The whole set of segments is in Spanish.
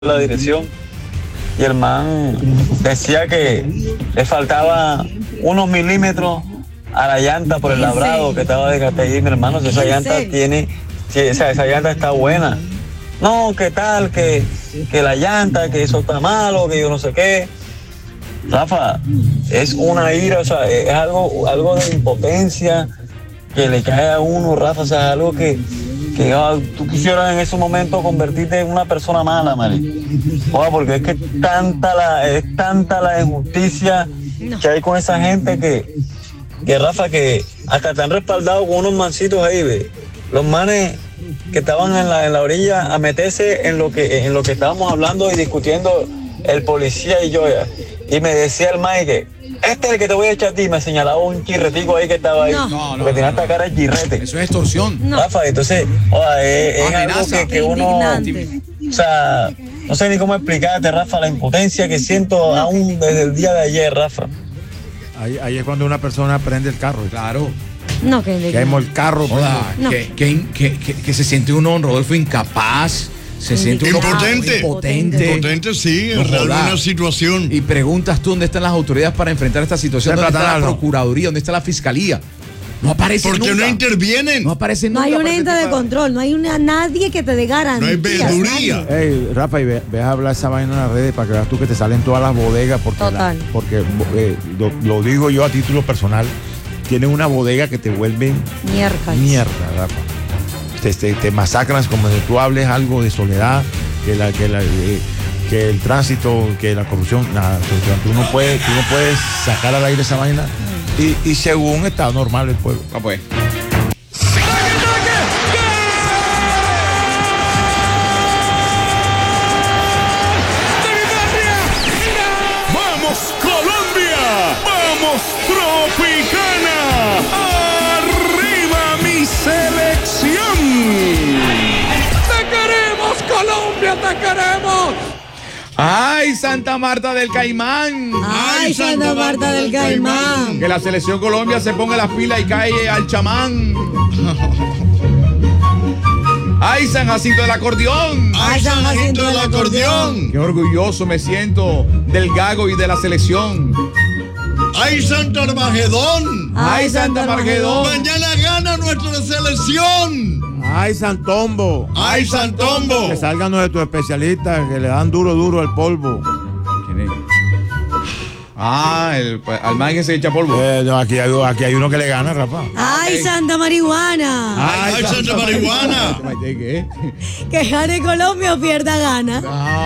la dirección y el man decía que le faltaba unos milímetros a la llanta por el labrado que estaba desgastada. Y mi hermano, si esa llanta tiene, si esa llanta está buena. No, ¿qué tal? Que la llanta, que eso está malo, que yo no sé qué. Rafa, es una ira, o sea, es algo de impotencia que le cae a uno, Rafa, o sea, algo que tú quisieras en ese momento convertirte en una persona mala, Mari. Porque es que es tanta la injusticia que hay con esa gente que Rafa, que hasta están respaldados con unos mancitos ahí, ve. Los manes que estaban en la orilla a meterse en lo que estábamos hablando y discutiendo el policía y yo ya. Y me decía el man que este es el que te voy a echar a ti, me señalaba un chirretico ahí que estaba ahí, porque tenía esta cara de chirrete. Eso es extorsión. Rafa, entonces, es algo que uno, o sea, no sé ni cómo explicarte, Rafa, la impotencia que siento aún desde el día de ayer, Rafa. Ahí es cuando una persona prende el carro. Claro. No, que quema el carro. Que se siente uno, Rodolfo, incapaz. Se siente uno impotente, sí, en alguna situación. Y preguntas tú dónde están las autoridades para enfrentar esta situación, dónde está la Procuraduría, dónde está la Fiscalía. No aparece nunca. ¿Por qué no intervienen? No aparece nunca. No hay un ente de control, no hay nadie que te dé garantía. No hay verduría. Ey, Rafa, y ve a hablar esa vaina en las redes para que veas tú que te salen todas las bodegas. Porque lo digo yo a título personal, tienen una bodega que te vuelven mierda, Rafa. Te masacran como si tú hables algo de soledad, que el tránsito, que la corrupción, nada, tú no puedes sacar al aire esa vaina y según está normal el pueblo. Pues. ¡Vamos, Colombia! ¡Vamos, Tropicana! ¡Arriba mi selección! ¡Te queremos, Colombia, te queremos! ¡Ay, Santa Marta del Caimán! ¡Ay, Santa Marta del Caimán! Que la selección Colombia se ponga las pilas y cae al chamán. ¡Ay, San Jacinto del Acordeón! ¡Ay, San Jacinto del Acordeón! ¡Qué orgulloso me siento del Gago y de la selección! ¡Ay, Santo Armagedón! ¡Ay, Santa Armagedón! ¡Mañana gana nuestra selección! ¡Ay, Santombo! ¡Ay, Santombo! Que salgan nuestros especialistas que le dan duro al polvo. ¿Quién es? Al man que se echa polvo. No, aquí hay uno que le gana, Rafa. ¡Ay, Santa Marihuana! ¡Ay, Santa Marihuana! ¿Qué? Que gane Colombia o pierda gana.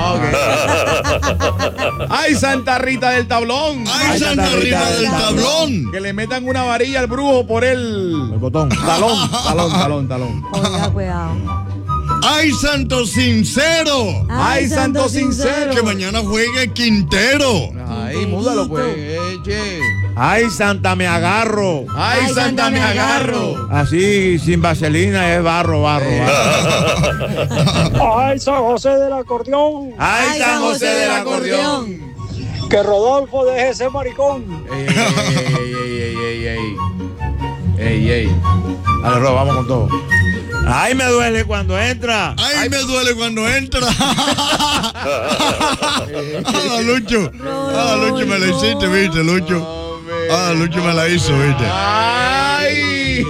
¡Ay, Santa Rita del Tablón! ¡Ay, Santa Rita del Tablón! Que le metan una varilla al brujo por el botón. Talón. Oiga, cuidado. ¡Ay, Santo Sincero! ¡Ay, Santo Sincero! Que mañana juegue Quintero. ¡Ay, múdalo, pues! Che. ¡Ay, Santa Me Agarro! ¡Ay, Santa Me Agarro! Así, sin vaselina, es barro. ¡Ay, San José del Acordeón! ¡Ay, San José del Acordeón! ¡Que Rodolfo deje ese maricón! ¡Ey! Dale, Ro, vamos con todo. ¡Ay, me duele cuando entra! ¡Ay, me duele cuando entra! Lucho! Lucho me la hiciste, ¿viste, Lucho? Lucho me la hizo, ¿viste? ¡Ay!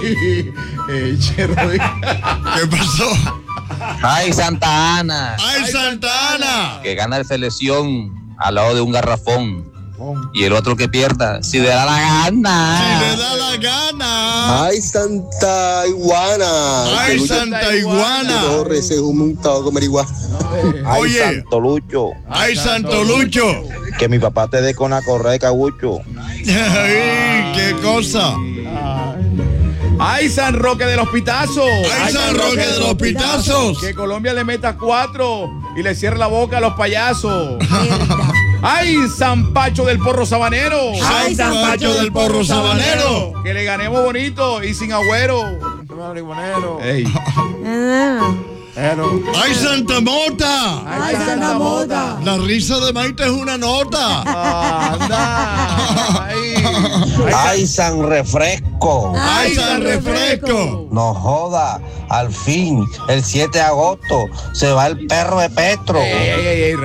¿Qué pasó? ¡Ay, Santa Ana! ¡Ay, Santa Ana! Que gana la selección al lado de un garrafón. Y el otro que pierda, si le da la gana. Si le da la gana. ¡Ay, Santa Iguana! ¡Ay, Santa Iguana! Torres es un montado con marihuana. ¡Ay, Santo Lucho! ¡Ay, Santo Lucho! Que mi papá te dé con la correa de cabucho. ¡Ay, qué cosa! ¡Ay, San Roque de los Pitazos! ¡Ay, San Roque de los Pitazos! Que Colombia le meta 4 y le cierre la boca a los payasos. ¡Ay, San Pacho del Porro Sabanero! ¡Ay, San Pacho del Porro Sabanero! Que le ganemos bonito y sin agüero. Marihuanero. ¡Ey! ¡Ay, Santa Mota! ¡Ay, Santa Mota! La risa de Maite es una nota. ¡Anda! ¡Ay, San Refresco! ¡Ay, San Refresco! No joda, al fin, el 7 de agosto, se va el perro de Petro. ¡Ey, ey, ey!